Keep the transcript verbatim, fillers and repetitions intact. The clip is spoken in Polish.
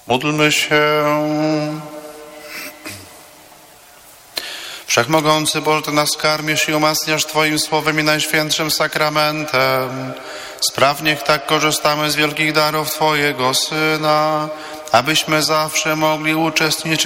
Módlmy się. Wszechmogący Boże, Ty nas karmisz i umacniasz Twoim słowem i najświętszym sakramentem. Spraw, niech tak korzystamy z wielkich darów Twojego Syna, abyśmy zawsze mogli uczestniczyć